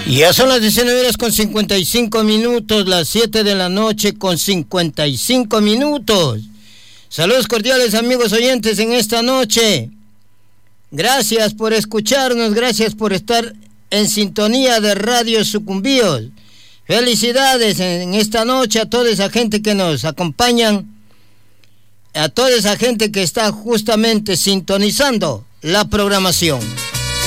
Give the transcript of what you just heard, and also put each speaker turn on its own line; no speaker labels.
Ya son las 19 horas con 55 minutos, las 7 de la noche con 55 minutos. Saludos cordiales, amigos oyentes, en esta noche. Gracias por escucharnos, gracias por estar en sintonía de Radio Sucumbíos. Felicidades en esta noche a toda esa gente que nos acompañan, a toda esa gente que está justamente sintonizando la programación.